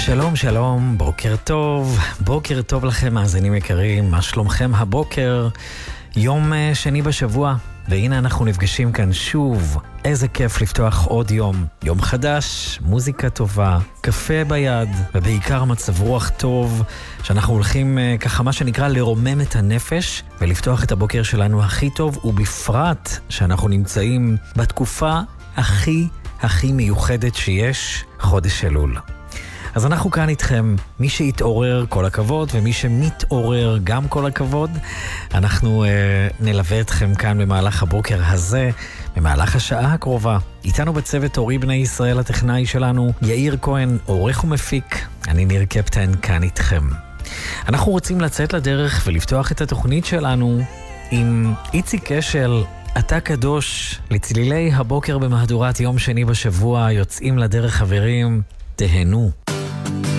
שלום, שלום, בוקר טוב לכם מאזינים יקרים, מה שלומכם הבוקר? יום שני בשבוע, והנה אנחנו נפגשים כאן שוב. איזה כיף לפתוח עוד יום חדש, מוזיקה טובה, קפה ביד, ובעיקר מצב רוח טוב, שאנחנו הולכים ככה מה שנקרא לרומם את הנפש, ולפתוח את הבוקר שלנו הכי טוב, ובפרט שאנחנו נמצאים בתקופה הכי מיוחדת שיש, חודש אלול. אז אנחנו כאן איתכם, מי שהתעורר כל הכבוד, ומי שמתעורר גם כל הכבוד. אנחנו נלווה אתכם כאן במהלך הבוקר הזה, במהלך השעה הקרובה. איתנו בצוות אורי בני ישראל, הטכנאי שלנו, יאיר כהן, עורך ומפיק. אני ניר קפטן, כאן איתכם. אנחנו רוצים לצאת לדרך ולפתוח את התוכנית שלנו עם איציק אשל, אתה קדוש. לצלילי הבוקר במהדורת יום שני בשבוע, יוצאים לדרך חברים, תהנו.